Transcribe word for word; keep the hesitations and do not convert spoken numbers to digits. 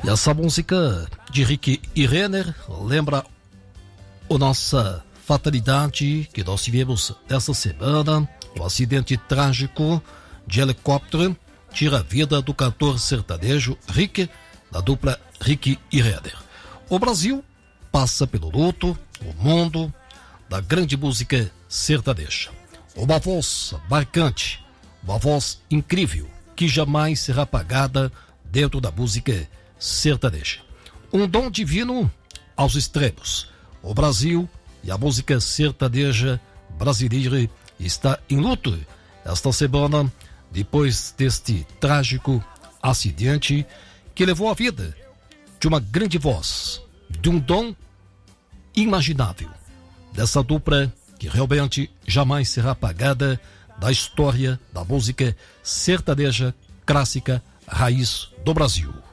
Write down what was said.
Essa música de Rick e Renner lembra a nossa fatalidade que nós tivemos essa semana. Um acidente trágico de helicóptero tira a vida do cantor sertanejo Rick, da dupla Rick e Renner. O Brasil passa pelo luto, o mundo da grande música sertaneja. Uma voz marcante, uma voz incrível, que jamais será apagada dentro da música sertaneja. Um dom divino aos extremos. O Brasil e a música sertaneja brasileira está em luto esta semana, depois deste trágico acidente que levou a vida de uma grande voz, de um dom imaginável, dessa dupla que realmente jamais será apagada da história da música sertaneja clássica raiz do Brasil.